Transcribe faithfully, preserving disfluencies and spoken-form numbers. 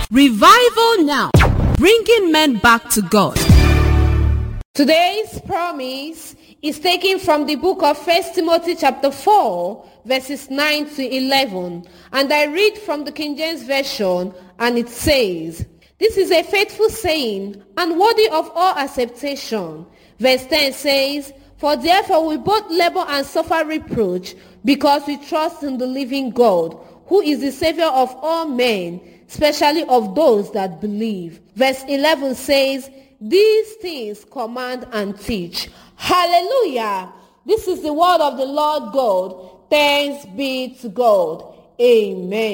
Revival Now, bringing men back to God. Today's promise is taken from the book of First Timothy chapter four, verses nine to eleven. And I read from the King James Version, and it says, "This is a faithful saying and worthy of all acceptation." Verse ten says, "For therefore we both labor and suffer reproach, because we trust in the living God, who is the Savior of all men, especially of those that believe." Verse eleven says, "These things command and teach." Hallelujah! This is the word of the Lord God. Thanks be to God. Amen.